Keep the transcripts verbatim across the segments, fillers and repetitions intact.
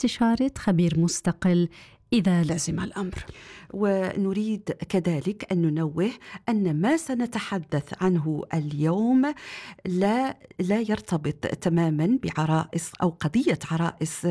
واستشارة خبير مستقل إذا لزم الأمر. ونريد كذلك أن ننوه أن ما سنتحدث عنه اليوم لا, لا يرتبط تماما بعرائس أو قضية عرائس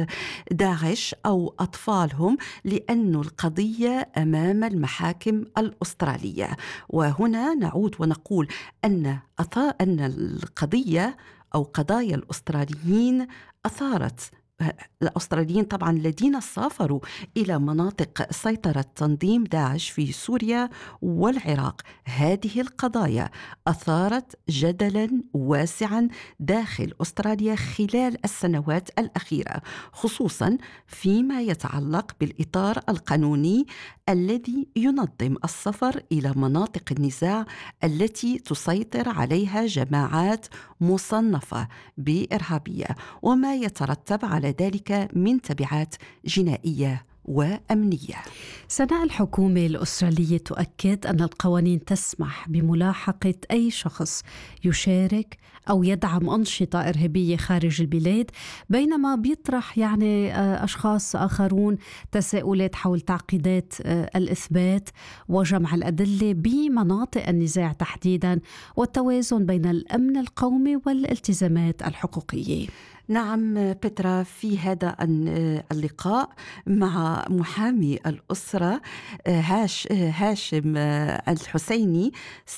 داعش أو أطفالهم، لأن القضية أمام المحاكم الأسترالية. وهنا نعود ونقول أن أن القضية أو قضايا الأستراليين أثارت الأستراليين طبعا الذين سافروا إلى مناطق سيطرة تنظيم داعش في سوريا والعراق. هذه القضايا أثارت جدلا واسعا داخل أستراليا خلال السنوات الأخيرة، خصوصا فيما يتعلق بالإطار القانوني الذي ينظم السفر إلى مناطق النزاع التي تسيطر عليها جماعات مصنفة بإرهابية، وما يترتب على ذلك من تبعات جنائية وأمنية. سناء، الحكومة الأسترالية تؤكد أن القوانين تسمح بملاحقة أي شخص يشارك أو يدعم أنشطة إرهابية خارج البلاد، بينما بيطرح يعني أشخاص آخرون تساؤلات حول تعقيدات الإثبات وجمع الأدلة بمناطق النزاع تحديدا، والتوازن بين الأمن القومي والالتزامات الحقوقية. نعم بترا، في هذا اللقاء مع محامي الأسرة هاش هاشم الحسيني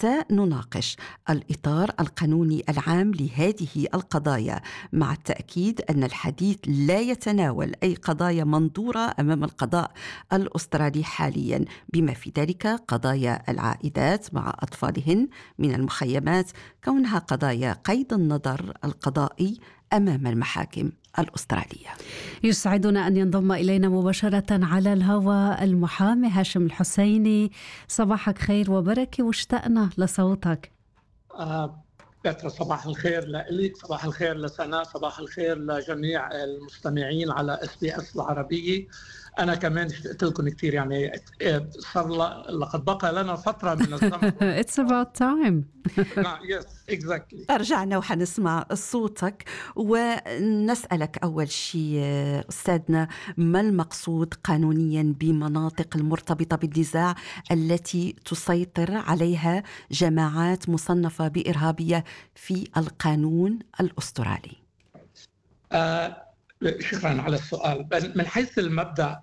سنناقش الإطار القانوني العام لهذه القضايا، مع التأكيد أن الحديث لا يتناول أي قضايا منظورة أمام القضاء الأسترالي حاليا، بما في ذلك قضايا العائدات مع أطفالهن من المخيمات، كونها قضايا قيد النظر القضائي أمام المحاكم الأسترالية. يسعدنا أن ينضم إلينا مباشرة على الهواء المحامي هاشم الحسيني. صباحك خير وبركة، واشتقنا لصوتك. آه بترا، صباح الخير لك، صباح الخير لسناء، صباح الخير لجميع المستمعين على اس بي اس العربية. أنا كمان اشتقت لكم كثير، يعني صار لقد بقى لنا فترة من الزمن. It's about time. yes, exactly. رجعنا وحنسمع صوتك ونسألك أول شيء أستاذنا، ما المقصود قانونيا بمناطق المرتبطة بالنزاع التي تسيطر عليها جماعات مصنفة بإرهابية في القانون الأسترالي؟ آه شكرا على السؤال. من حيث المبدأ،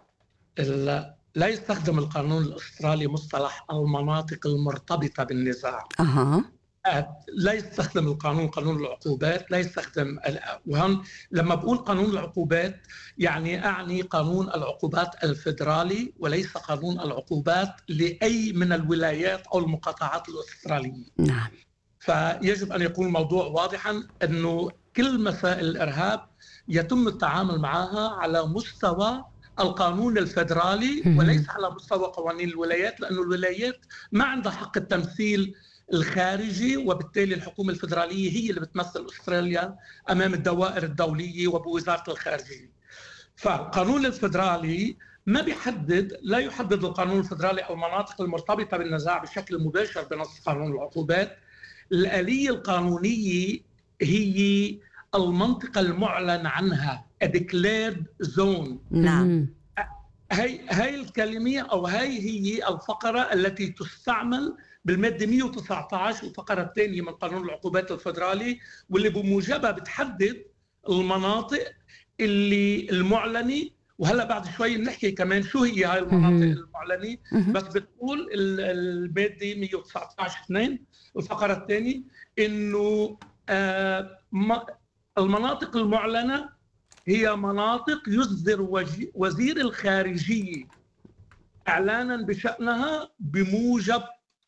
لا يستخدم القانون الأسترالي مصطلح المناطق المرتبطة بالنزاع. أه. لا يستخدم القانون قانون العقوبات، لا يستخدم. وهم لما بقول قانون العقوبات يعني أعني قانون العقوبات الفيدرالي، وليس قانون العقوبات لأي من الولايات أو المقاطعات الأسترالية. نعم. فيجب أن يكون الموضوع واضحا أنه كل مسائل الإرهاب يتم التعامل معها على مستوى القانون الفيدرالي وليس على مستوى قوانين الولايات، لأن الولايات ما عندها حق التمثيل الخارجي، وبالتالي الحكومة الفيدرالية هي اللي بتمثل أستراليا أمام الدوائر الدولية وبوزارة الخارجية. فالقانون الفيدرالي ما بيحدد، لا يحدد القانون الفيدرالي المناطق المرتبطة بالنزاع بشكل مباشر بنص قانون العقوبات. الآلية القانونية هي المنطقة المعلن عنها a declared zone. نعم. هاي هاي الكلمة أو هاي هي الفقرة التي تستعمل بالمادة مئة وتسعة عشر الفقرة الثانية من قانون العقوبات الفيدرالي، واللي بموجبها بتحدد المناطق اللي المعلنة. وهلا بعد شوي بنحكي كمان شو هي هاي المناطق المعلنة، بس بتقول المادة مئة وتسعة عشر اثنين الفقرة الثانية إنه آه المناطق المعلنة هي مناطق يصدر وزير الخارجية إعلانا بشأنها بموجب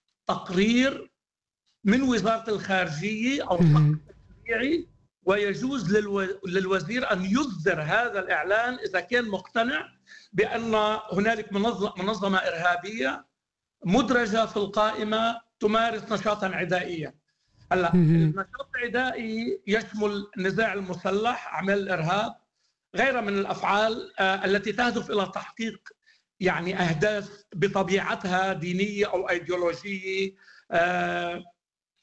تقرير من وزارة الخارجية أو الحق التشريعي، ويجوز للوزير أن يصدر هذا الإعلان إذا كان مقتنع بأن هنالك منظمة إرهابية مدرجة في القائمة تمارس نشاطا عدائيا. هلا النشاط العدائي يشمل النزاع المسلح، أعمال الإرهاب، غيرها من الأفعال التي تهدف إلى تحقيق يعني أهداف بطبيعتها دينية أو أيديولوجية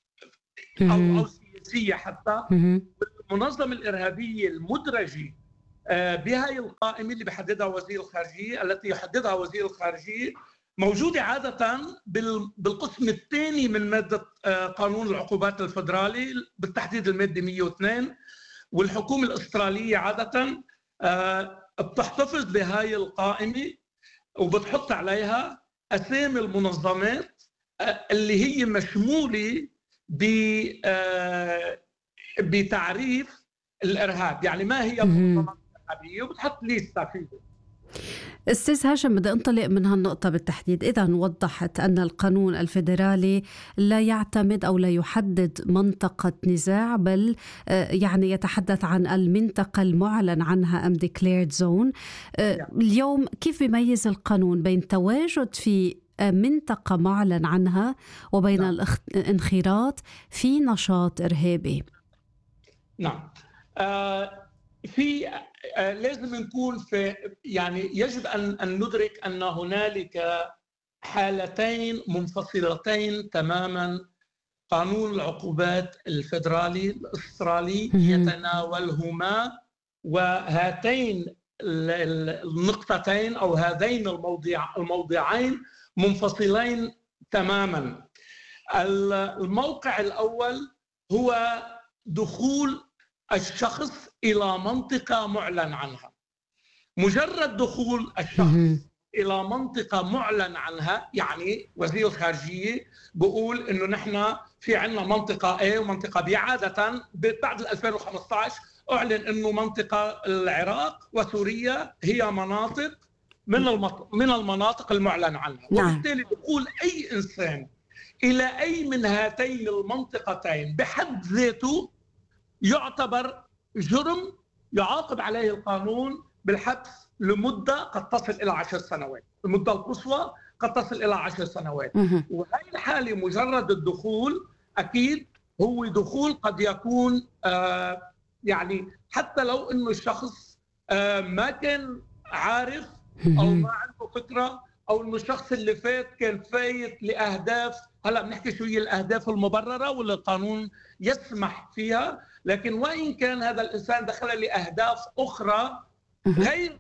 أو, أو سياسية حتى. المنظمة الإرهابية المدرجة بهاي القائمة اللي بحددها وزير الخارجية، التي يحددها وزير الخارجية، موجودة عادة بالقسم الثاني من مادة قانون العقوبات الفدرالي، بالتحديد المادة مئة واثنين. والحكومة الأسترالية عادة بتحتفظ بهاي القائمة وبتحط عليها أسامي المنظمات اللي هي مشمولة بتعريف الإرهاب، يعني ما هي المنظمات الإرهابية، وبتحط ليستة فيه. أستاذ هاشم، بدي أنطلق من هالنقطة بالتحديد. إذا وضحت أن القانون الفيدرالي لا يعتمد أو لا يحدد منطقة نزاع، بل يعني يتحدث عن المنطقة المعلن عنها undeclared zone. اليوم كيف بيميز القانون بين تواجد في منطقة معلن عنها وبين نعم. الانخراط في نشاط إرهابي؟ نعم آه في آه لازم نكون في، يعني يجب أن, أن ندرك أن هنالك حالتين منفصلتين تماما. قانون العقوبات الفيدرالي الأسترالي يتناولهما، وهاتين النقطتين أو هذين الموضع الموضعين منفصلين تماما. الموقع الأول هو دخول الشخص إلى منطقة معلن عنها. مجرد دخول الشخص إلى منطقة معلن عنها، يعني وزير الخارجية بيقول إنه نحن في عنا منطقة A ومنطقة B. عادة بعد ألفين وخمسة عشر أعلن إنه منطقة العراق وسوريا هي مناطق من من المناطق المعلن عنها. نعم. وبالتالي دخول أي إنسان إلى أي من هاتين المنطقتين بحد ذاته يعتبر جرم يعاقب عليه القانون بالحبس لمدة قد تصل إلى عشر سنوات. المدة القصوى قد تصل إلى عشر سنوات. وهي الحالة مجرد الدخول أكيد هو دخول قد يكون آه يعني حتى لو إنه الشخص آه ما كان عارف أو ما عنده فكرة، أو إنه الشخص اللي فات كان فايت لأهداف، هلا بنحكي شو هي الأهداف المبررة واللي القانون يسمح فيها، لكن وإن كان هذا الإنسان دخل لأهداف أخرى غير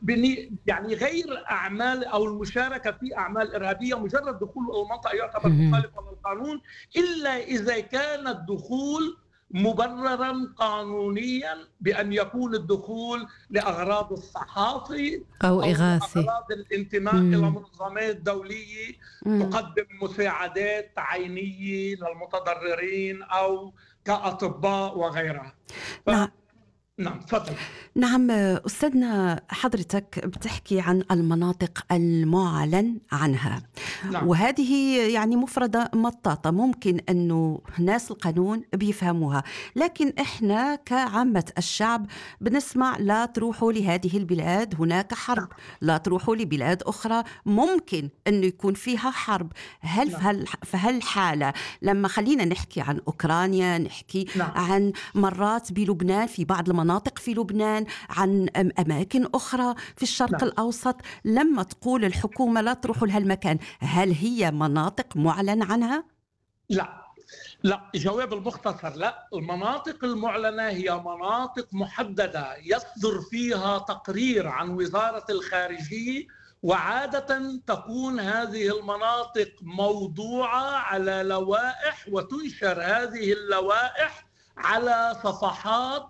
يعني غير أعمال أو المشاركة في أعمال إرهابية، مجرد دخول المنطقة يعتبر مخالفا للقانون، إلا إذا كان الدخول مبررا قانونيا بأن يكون الدخول لأغراض الصحافي أو إغاثة، أو أغراض الانتماء مم. إلى منظمات دولية مم. تقدم مساعدات عينية للمتضررين أو كأطباء وغيرها. ف... نعم. نعم تفضل. نعم أستاذنا، حضرتك بتحكي عن المناطق المعلن عنها. نعم. وهذه يعني مفردة مطاطة، ممكن أنه ناس القانون بيفهموها، لكن إحنا كعامة الشعب بنسمع لا تروحوا لهذه البلاد هناك حرب، لا تروحوا لبلاد أخرى ممكن أنه يكون فيها حرب. هل نعم. في هالحالة لما خلينا نحكي عن أوكرانيا، نحكي نعم. عن مرات بلبنان، في بعض المناطق في لبنان، عن أماكن أخرى في الشرق نعم. الأوسط، لما تقول الحكومة لا تروحوا لهالمكان، هل هي مناطق معلن عنها؟ لا لا، جواب المختصر لا. المناطق المعلنة هي مناطق محددة يصدر فيها تقرير عن وزارة الخارجية، وعادة تكون هذه المناطق موضوعة على لوائح وتنشر هذه اللوائح على صفحات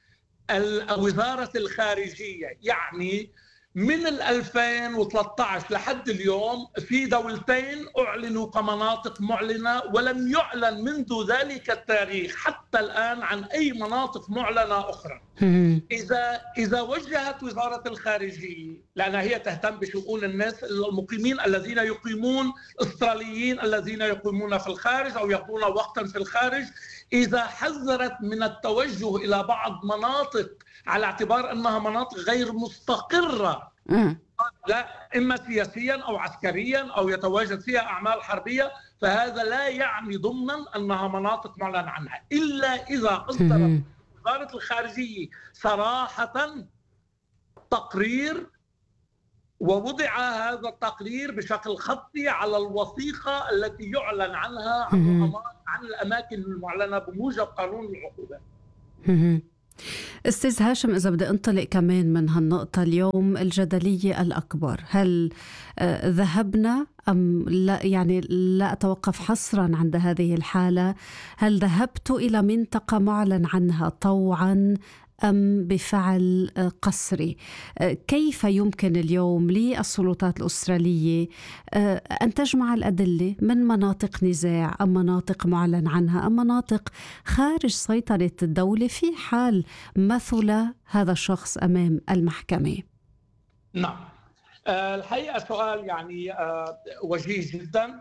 وزارة الخارجية. يعني من ألفين وثلاثة عشر لحد اليوم في دولتين أعلنوا كمناطق معلنة، ولم يعلن منذ ذلك التاريخ حتى الآن عن أي مناطق معلنة أخرى. إذا إذا وجهت وزارة الخارجية، لأنها هي تهتم بشؤون الناس المقيمين الذين يقيمون، أستراليين الذين يقيمون في الخارج أو يقضون وقتا في الخارج، إذا حذرت من التوجه إلى بعض مناطق على اعتبار أنها مناطق غير مستقرة، لا إما سياسيا أو عسكريا أو يتواجد فيها أعمال حربية، فهذا لا يعني ضمنا أنها مناطق معلن عنها، إلا إذا أصدرت وزارة الخارجية صراحة تقرير ووضع هذا التقرير بشكل خطي على الوثيقة التي يعلن عنها عن, عن الأماكن المعلنة بموجب قانون العقوبات. أستاذ هاشم، إذا بدي أنطلق كمان من هالنقطة، اليوم الجدلية الأكبر، هل آه، ذهبنا أم لا؟ يعني لا أتوقف حصرا عند هذه الحالة، هل ذهبت إلى منطقة معلن عنها طوعا أم بفعل آه، قسري؟ آه، كيف يمكن اليوم للسلطات الأسترالية آه، أن تجمع الأدلة من مناطق نزاع أم مناطق معلن عنها أم مناطق خارج سيطرة الدولة في حال مثل هذا الشخص أمام المحكمة؟ نعم، آه، الحقيقة سؤال يعني آه، وجيه جدا.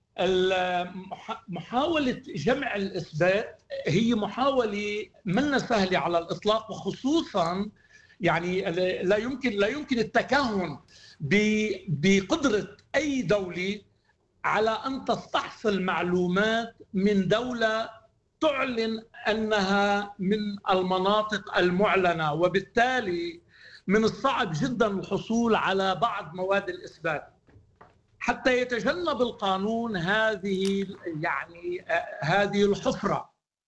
المح- محاولة جمع الإثبات هي محاولة من سهلة على الإطلاق، وخصوصا يعني لا يمكن لا يمكن التكهن ب- بقدرة أي دولة على أن تستحصل معلومات من دولة تعلن أنها من المناطق المعلنة، وبالتالي من الصعب جدا الحصول على بعض مواد الإثبات. حتى يتجنب القانون هذه يعني آه، هذه الحفرة،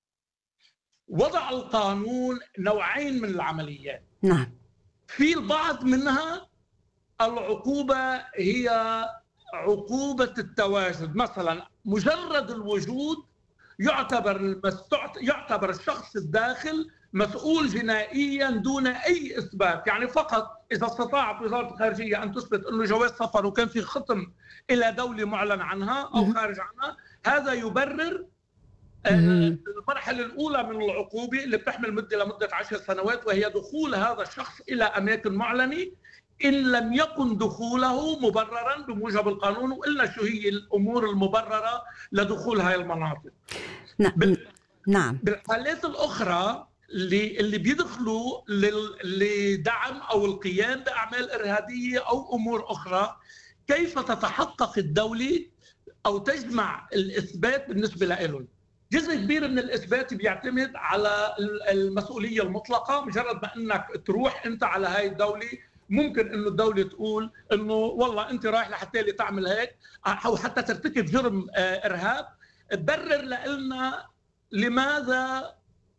وضع القانون نوعين من العمليات. نعم. في البعض منها العقوبة هي عقوبة التواجد، مثلا مجرد الوجود يعتبر المستعت... يعتبر الشخص الداخل مسؤول جنائيا دون أي إثبات. يعني فقط إذا استطاعت وزارة الخارجية أن تثبت أنه جواز سفر وكان في ختم إلى دولة معلن عنها أو خارج عنها، هذا يبرر المرحلة الأولى من العقوبة اللي بتحمل مدة لمدة عشر سنوات، وهي دخول هذا الشخص إلى أماكن معلنة إن لم يكن دخوله مبررا بموجب القانون. وقلنا شو هي الأمور المبررة لدخول هاي المناطق. نعم. نعم. بالحالات الأخرى اللي اللي بيدخلوا لدعم أو القيام بأعمال إرهابية أو أمور أخرى، كيف تتحقق الدولة أو تجمع الإثبات بالنسبة لهم؟ جزء كبير من الإثبات بيعتمد على المسؤولية المطلقة. مجرد ما أنك تروح أنت على هاي الدولة، ممكن أنه الدولة تقول أنه والله أنت رايح لحتى اللي تعمل هيك أو حتى ترتكب جرم إرهاب، تبرر لنا لماذا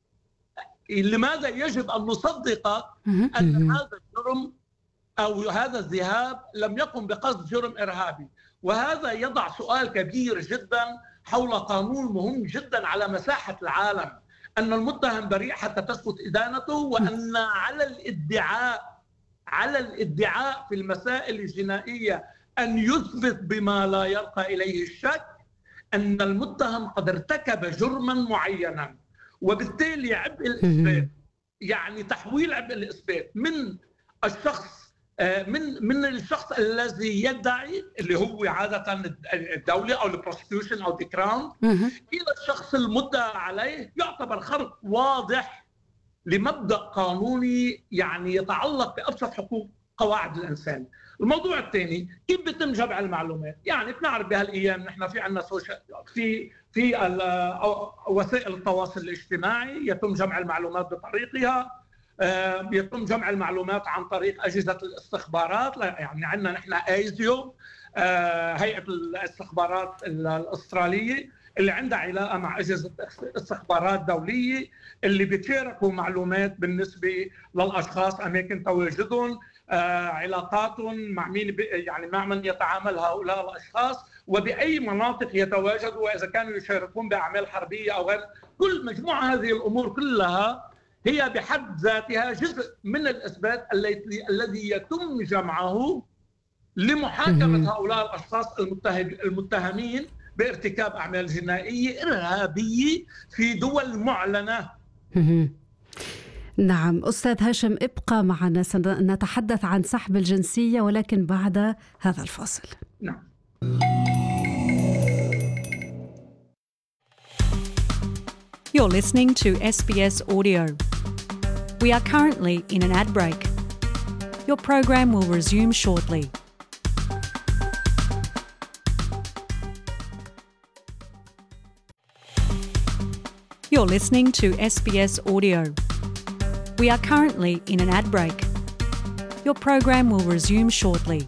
لماذا يجب أن نصدق أن هذا الجرم أو هذا الذهاب لم يقم بقصد جرم إرهابي. وهذا يضع سؤال كبير جدا حول قانون مهم جدا على مساحة العالم، أن المتهم بريء حتى تثبت إدانته، وأن على الادعاء على الادعاء في المسائل الجنائية أن يثبت بما لا يرقى إليه الشك أن المتهم قد ارتكب جرما معينا. وبالتالي عبء الإثبات، يعني تحويل عبء الإثبات من الشخص من من الشخص الذي يدعي اللي هو عادة الدولة أو البروسيكيوشن أو الكراون إلى الشخص المدعى عليه، يعتبر خرق واضح لمبدأ قانوني يعني يتعلق بأبسط حقوق قواعد الإنسان. الموضوع الثاني، كيف بيتم جمع المعلومات؟ يعني بنعرف بهالأيام نحن في عندنا في في وسائل التواصل الاجتماعي يتم جمع المعلومات بطريقها، يتم جمع المعلومات عن طريق أجهزة الاستخبارات. يعني عندنا نحن ايزيو، هيئة الاستخبارات الأسترالية اللي عندها علاقة مع أجهزة استخبارات دولية اللي بتشاركوا معلومات بالنسبة للأشخاص، أماكن تواجدهم، علاقاتهم مع مين يعني مع من يتعامل هؤلاء الأشخاص، وبأي مناطق يتواجدوا، وإذا كانوا يشاركون بأعمال حربية أو غير. كل مجموعة هذه الأمور كلها هي بحد ذاتها جزء من الإثبات الذي يتم جمعه لمحاكمة هؤلاء الأشخاص المتهمين بارتكاب أعمال جنائية إرهابية في دول معلنة. نعم أستاذ هاشم، ابقى معنا، سنتحدث عن سحب الجنسية ولكن بعد هذا الفاصل. نعم. You're listening to S B S Audio. We are currently in an ad break. Your program will resume shortly. You're listening to S B S Audio. We are currently in an ad break. Your program will resume shortly.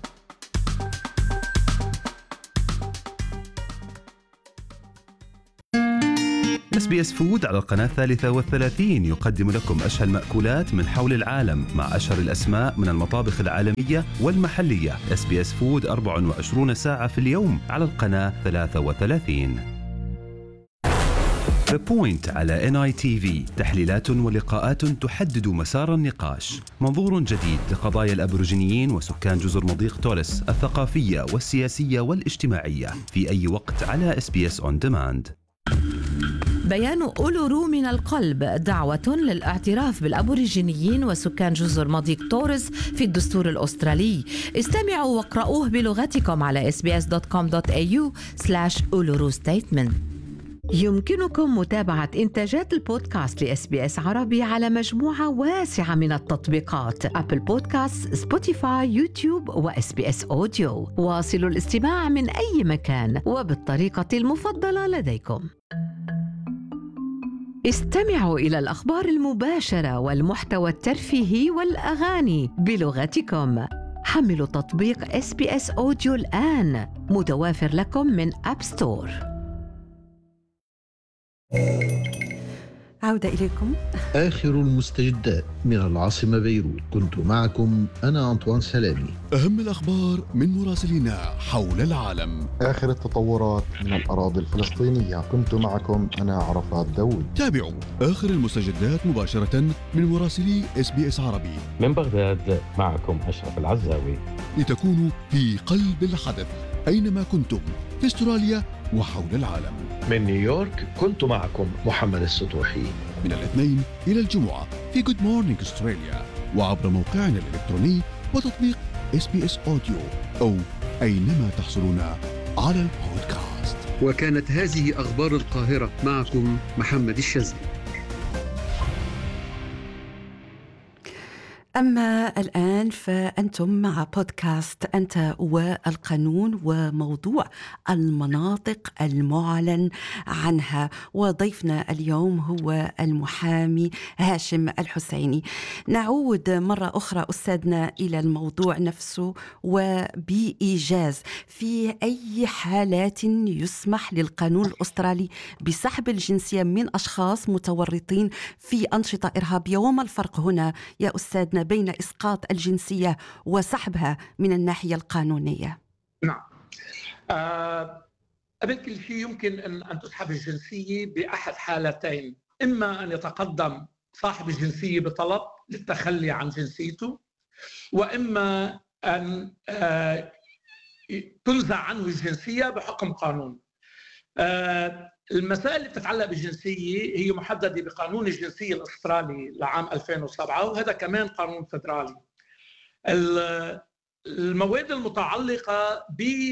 إس بي إس فود على القناة الثالثة والثلاثين يقدم لكم أشهى المأكولات من حول العالم مع أشهر الأسماء من المطابخ العالمية والمحلية. إس بي إس فود أربع وعشرين ساعة في اليوم على القناة ثلاثة وثلاثين. The Point على إن آي تي في، تحليلات ولقاءات تحدد مسار النقاش، منظور جديد لقضايا الأبوريجينيين وسكان جزر مضيق توريس الثقافية والسياسية والاجتماعية في أي وقت على إس بي إس On Demand. بيان أولورو من القلب، دعوة للاعتراف بالأبوريجينيين وسكان جزر مضيق توريس في الدستور الأسترالي. استمعوا واقرأوه بلغتكم على إس بي إس دوت كوم دوت إيه يو سلاش أولورو ستيتمنت. يمكنكم متابعة إنتاجات البودكاست لإس بي إس عربي على مجموعة واسعة من التطبيقات: أبل بودكاست، سبوتيفاي، يوتيوب وإس بي إس أوديو. واصلوا الاستماع من أي مكان وبالطريقة المفضلة لديكم. استمعوا إلى الأخبار المباشرة والمحتوى الترفيهي والأغاني بلغتكم. حملوا تطبيق إس بي إس أوديو الآن، متوافر لكم من أب ستور. عودة إليكم. آخر المستجدات من العاصمة بيروت، كنت معكم أنا أنطوان سلامي. أهم الأخبار من مراسلينا حول العالم. آخر التطورات من الأراضي الفلسطينية، كنت معكم أنا عرفات داود. تابعوا آخر المستجدات مباشرة من مراسلي إس بي إس عربي. من بغداد معكم أشرف العزاوي، لتكونوا في قلب الحدث أينما كنتم في أستراليا وحول العالم. من نيويورك كنت معكم محمد السطوحي. من الاثنين إلى الجمعة في Good Morning Australia وعبر موقعنا الإلكتروني وتطبيق إس بي إس أوديو أو أينما تحصلون على البودكاست. وكانت هذه أخبار القاهرة، معكم محمد الشاذلي. أما الآن فأنتم مع بودكاست أنت والقانون وموضوع المناطق المعلن عنها، وضيفنا اليوم هو المحامي هاشم الحسيني. نعود مرة أخرى أستاذنا إلى الموضوع نفسه وبإيجاز. في أي حالات يسمح للقانون الأسترالي بسحب الجنسية من أشخاص متورطين في أنشطة إرهابية؟ وما الفرق هنا يا أستاذنا بين إسقاط الجنسية وسحبها من الناحية القانونية؟ نعم. آه، قبل كل شيء يمكن أن, أن تسحب الجنسية بأحد حالتين: إما أن يتقدم صاحب الجنسية بطلب للتخلي عن جنسيته، وإما أن آه تنزع عنه الجنسية بحكم قانون. آه المسائل اللي تتعلق بالجنسية هي محددة بقانون الجنسية الأسترالي لعام ألفين وسبعة، وهذا كمان قانون فدرالي. المواد المتعلقة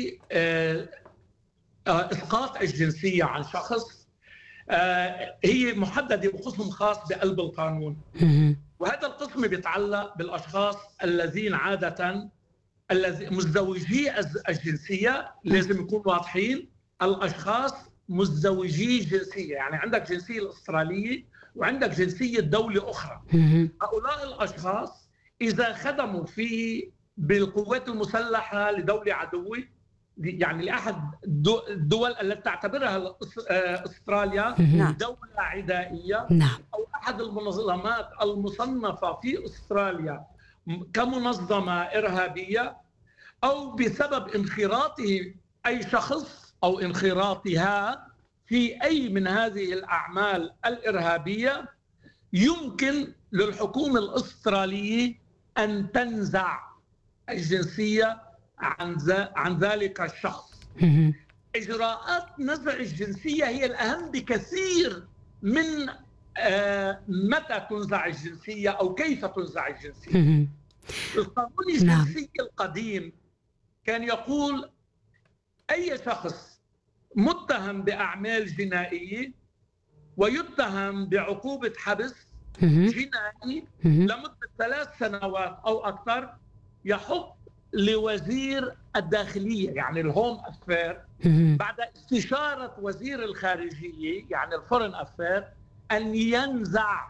بإسقاط الجنسية عن شخص هي محددة بقسم خاص بقلب القانون، وهذا القسم بيتعلق بالأشخاص الذين عادة الذي مزدوجي الجنسية. لازم يكونوا واضحين، الأشخاص مزدوجي جنسية، يعني عندك جنسية الأسترالية وعندك جنسية دولة أخرى. هؤلاء الأشخاص إذا خدموا في بالقوات المسلحة لدولة عدوة، يعني لأحد الدول التي تعتبرها أستراليا دولة عدائية، أو أحد المنظمات المصنفة في أستراليا كمنظمة إرهابية، أو بسبب انخراطه أي شخص أو انخراطها في أي من هذه الأعمال الإرهابية، يمكن للحكومة الأسترالية أن تنزع الجنسية عن عن ذلك الشخص. إجراءات نزع الجنسية هي الأهم بكثير من متى تنزع الجنسية أو كيف تنزع الجنسية. القانون الجنسي القديم كان يقول أي شخص متهم بأعمال جنائية ويتهم بعقوبة حبس جنائي لمدة ثلاث سنوات أو أكثر، يحق لوزير الداخلية يعني الهوم أفير بعد استشارة وزير الخارجية يعني الفورن أفير أن ينزع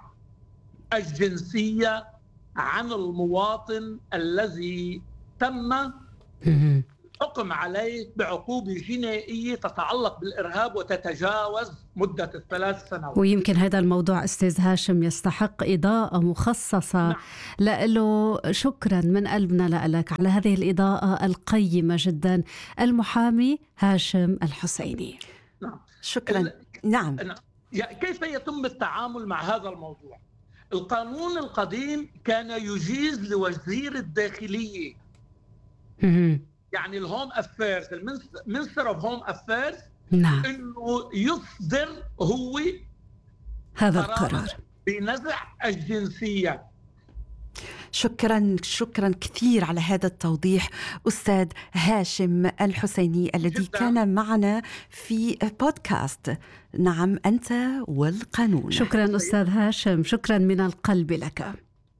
الجنسية عن المواطن الذي تم حكم عليه بعقوبة جنائية تتعلق بالإرهاب وتتجاوز مدة الثلاث سنوات. ويمكن هذا الموضوع أستاذ هاشم يستحق إضاءة مخصصة. نعم. له شكرا من قلبنا لك على هذه الإضاءة القيمة جدا، المحامي هاشم الحسيني. نعم. شكرا. ال... نعم. كيف يتم التعامل مع هذا الموضوع؟ القانون القديم كان يجيز لوزير الداخلية يعني الهوم افيرز، المنستر اوف هوم افيرز، نعم، انه يصدر هو هذا القرار بنزع الجنسية. شكرا شكرا كثير على هذا التوضيح أستاذ هاشم الحسيني الذي جدا. كان معنا في بودكاست نعم أنت والقانون. شكرا أستاذ هاشم، شكرا من القلب لك.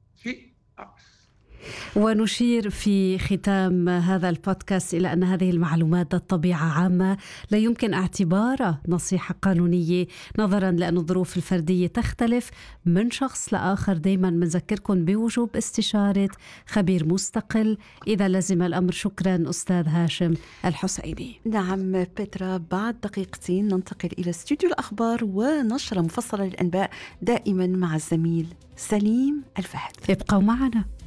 ونشير في ختام هذا البودكاست إلى أن هذه المعلومات ذات طبيعة عامة لا يمكن اعتبارها نصيحة قانونية نظرا لأن الظروف الفردية تختلف من شخص لآخر. دايما بنذكركم بوجوب استشارة خبير مستقل إذا لزم الأمر. شكرا أستاذ هاشم الحسيني. نعم بيترا، بعد دقيقتين ننتقل إلى استوديو الأخبار ونشرة مفصلة للأنباء دائما مع الزميل سليم الفهد. ابقوا معنا.